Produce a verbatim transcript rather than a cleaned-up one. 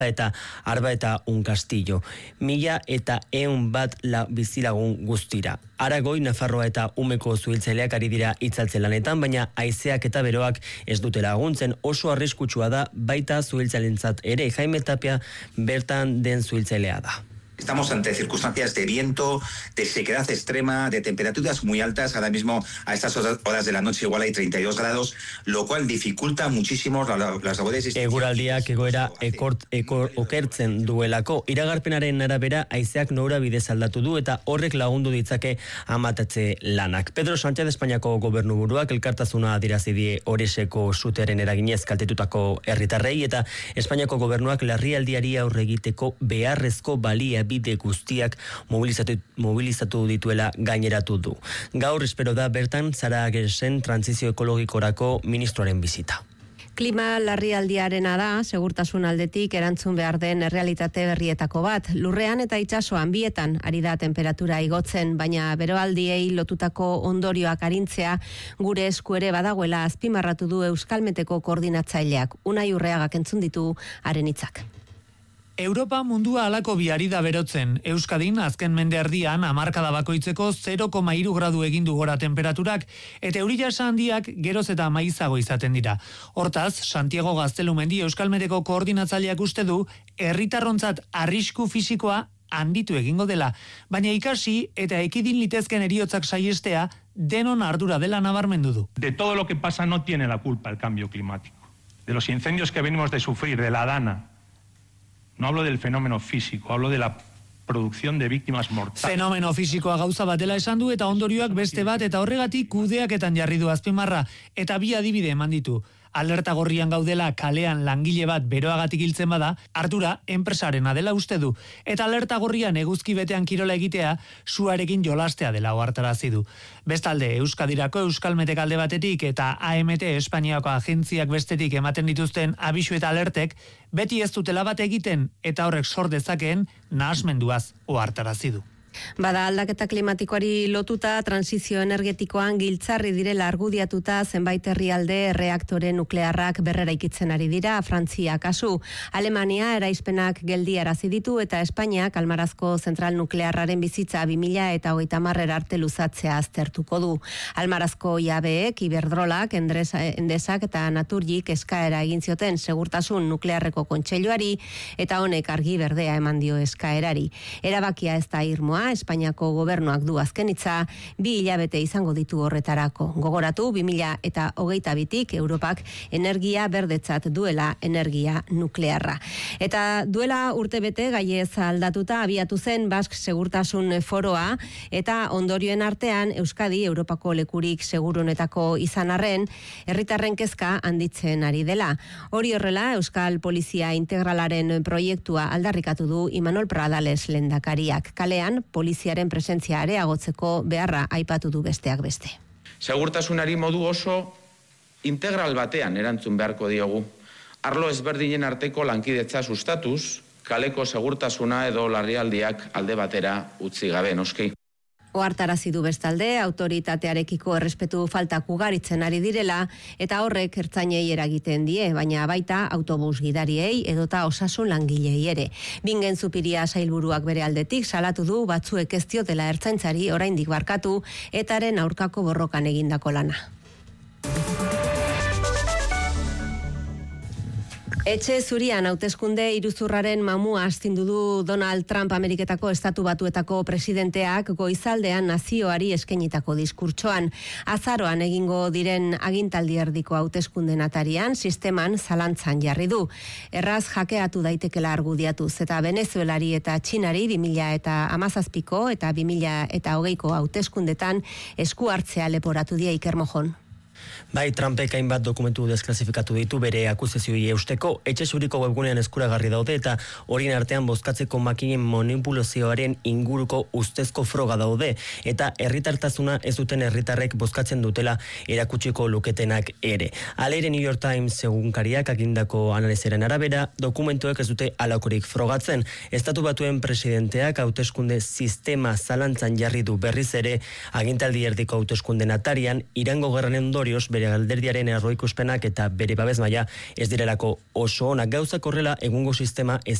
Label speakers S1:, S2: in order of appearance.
S1: eta Arba eta Unkastillo. Mila eta eun bat la bizilagun guztira. Aragoi, Nafarroa eta Umeko zuhiltzaileak ari dira itzaltze lanetan, baina haizeak eta beroak ez dutela laguntzen. Oso arriskutsua da baita zuhiltzailentzat ere. Jaime Tapia bertan den zuhiltzailea da.
S2: Estamos ante circunstancias de viento, de sequedad extrema, de temperaturas muy altas. Ahora mismo a estas horas de la noche igual hay treinta y dos grados, lo cual dificulta muchísimo las labores.
S1: Eguraldiak egoera ekort, ekor, okertzen duelako. Iragarpenaren arabera haizeak noura bidez aldatu du eta horrek lagundu ditzake amatatze lanak. Pedro Sánchez Espainiako gobernuburuak elkartasuna adierazi die Oreseko sutearen eraginez kaltetutako herritarrei eta Espainiako gobernuak larrialdiari aurre egiteko beharrezko balia bide guztiak mobilizatu, mobilizatu dituela gaineratu du. Gaur espero da bertan Sara Agersen trantsizio ekologikorako ministroaren bizita.
S3: Klima larrialdiarena da, segurtasun aldetik erantzun behar den errealitate berrietako bat. Lurrean eta itsasoan bietan ari da temperatura igotzen, baina beroaldiei lotutako ondorioak arintzea gure esku ere badagoela azpimarratu du Euskalmeteko koordinatzaileak. Unai Urreagak entzun ditu haren hitzak.
S4: Europa mundua halako biari da berotzen. Euskadin azken mende erdian hamarkada bakoitzeko zero koma hiru gradu egin du gora temperaturak eta euri jasa handiak geroz eta maizago izaten dira. Hortaz, Santiago Gaztelumendi Euskalmeteko koordinatzaileak uste du herritarrontzat arrisku fisikoa handitu egingo dela, baina ikasi eta ekidin litezken heriotzak saiestea denon ardura dela nabarmendu du.
S5: De todo lo que pasa no tiene la culpa el cambio climático. De los incendios que venimos de sufrir, de la Dana. No hablo del fenómeno físico, hablo de la producción de víctimas mortales.
S4: Fenomeno fisikoa gauza batela esan du eta ondorioak beste bat eta horregatik kudeaketan jarri du azpimarra eta bi adibide eman ditu. Alerta gorrian gaudela kalean langile bat beroagatik hiltzen bada, ardura enpresarena dela uste du. Eta alerta gorrian eguzki betean kirola egitea, suarekin jolastea dela ohartarazi du. Bestalde, Euskadirako Euskalmetek alde batetik eta A M T Espainiako agentziak bestetik ematen dituzten abisu eta alertek, beti ez dutela bat egiten eta horrek sor dezakeen nahasmenduaz ohartarazi du.
S3: Bada aldaketa klimatikoari lotuta transizio energetikoan giltzarri direla argudiatuta zenbait herrialde reaktore nuklearrak berreraikitzen ari dira, Frantzia kasu. Alemania eraispenak geldiarazi ditu eta Espainiak Almarazko zentral nuklearraren bizitza bi mila hogeita hamar arte luzatzea aztertuko du. Almarazko jabeek, Iberdrolak, Endesak eta Naturgik eskaera egin zioten segurtasun nuklearreko kontseiluari eta honek argi berdea eman dio eskaerari. Erabakia ez da irmoa, Espainiako gobernuak du azken hitza, bi hilabete izango ditu horretarako. Gogoratu, bi mila hogeita bitik Europak energia berdetzat duela energia nuklearra. Eta duela urtebete gaiez aldatuta abiatu zen Bask Segurtasun Foroa eta ondorioen artean Euskadi Europako lekurik segurunetako izan arren, herritarren kezka handitzen ari dela. Hori horrela, Euskal Polizia Integralaren proiektua aldarrikatu du Imanol Pradales lehendakariak. Kalean, poliziaren presentzia areagotzeko beharra aipatu du besteak beste.
S6: Segurtasunari modu oso integral batean erantzun beharko diogu. Arlo ezberdinen arteko lankidetza sustatuz, kaleko segurtasuna edo larrialdiak alde batera utzi gabe noski.
S3: Ohartarazi du bestalde, autoritatearekiko errespetu faltak ugaritzen ari direla eta horrek ertzainei eragiten die, baina baita autobus gidariei edota osasun langilei ere. Bingen Zupiria sailburuak bere aldetik salatu du batzuek ez diotela ertzaintzari oraindik barkatu etaren aurkako borrokan egindako lana. Etxe zurian hauteskunde iruzurraren mamua astindu du Donald Trump Ameriketako Estatu Batuetako presidenteak goizaldean nazioari eskainitako diskurtsoan. Azaroan egingo diren agintaldi erdiko hauteskundeen atarian sisteman zalantzan jarri du. Erraz jakeatu daitekela argudiatuz eta Venezuelari eta Txinari bi mila hamazazpiko eta bi mila hogeiko hauteskundetan esku hartzea leporatu die Iker Mojon.
S1: Bai, Trumpek hainbat dokumentu desklasifikatu ditu bere akusazioei eusteko, etxe zuriko webgunean eskuragarri daude eta horien artean bozkatzeko makinen manipulazioaren inguruko ustezko froga daude eta herritartasuna ez duten herritarrek bozkatzen dutela erakutsiko luketenak ere. Halere New York Times egunkariak agindako analizaren arabera, dokumentuek ez dute halakorik frogatzen. Estatu Batuen presidenteak hauteskunde sistema zalantzan jarri du berriz ere agintaldi erdiko hauteskunden atarian Irango gerraren ondorio ondorioz bere alderdiaren erroikuspenak eta bere babes maila ez direlako oso onak. Gauzak horrela egungo sistema ez